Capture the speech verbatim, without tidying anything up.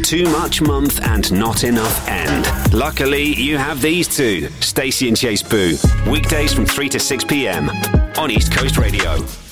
too much month and not enough end. Luckily, you have these two, Stacey and Chase Boo. Weekdays from three to six p.m. on East Coast Radio.